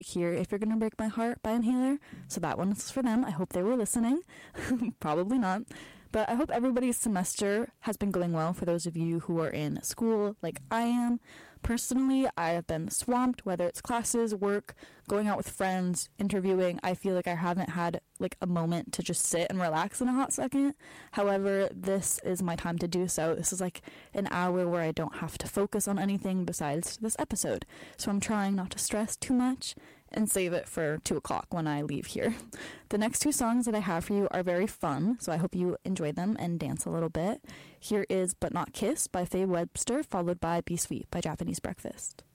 Here, If You're Gonna Break My Heart by Inhaler. So that one is for them. I hope they were listening. Probably not. But I hope everybody's semester has been going well for those of you who are in school like I am. Personally, I have been swamped, whether it's classes, work, going out with friends, interviewing. I feel like I haven't had like a moment to just sit and relax in a hot second. However, this is my time to do so. This is like an hour where I don't have to focus on anything besides this episode. So I'm trying not to stress too much and save it for 2 o'clock when I leave here. The next 2 songs that I have for you are very fun, so I hope you enjoy them and dance a little bit. Here is But Not Kiss by Faye Webster, followed by Be Sweet by Japanese Breakfast.